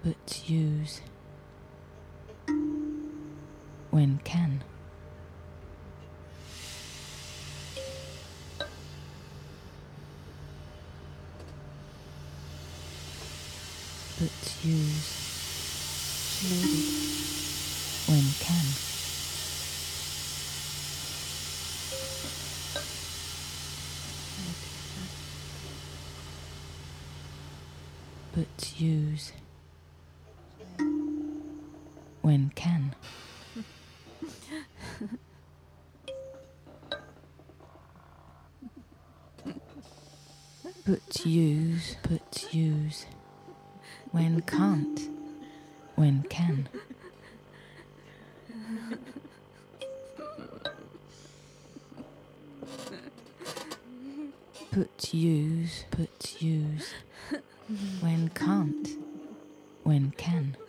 but use when can. But use slowly when can. But use when can. But use when can't, when can. But use when can't, when can.